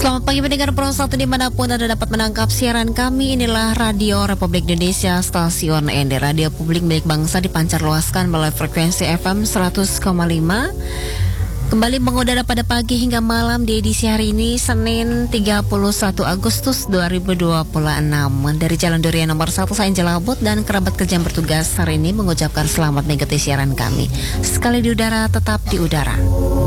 Selamat pagi pendengar Pro 1 dimanapun Anda dapat menangkap siaran kami. Inilah Radio Republik Indonesia, stasiun ND Radio Publik milik bangsa, dipancar luaskan melalui frekuensi FM 100,5. Kembali mengudara pada pagi hingga malam di edisi hari ini, Senin 31 Agustus 2026. Dari Jalan Durian nomor 1 saya Angela Abud dan kerabat kerja yang bertugas hari ini mengucapkan selamat mengikuti siaran kami. Sekali di udara, tetap di udara.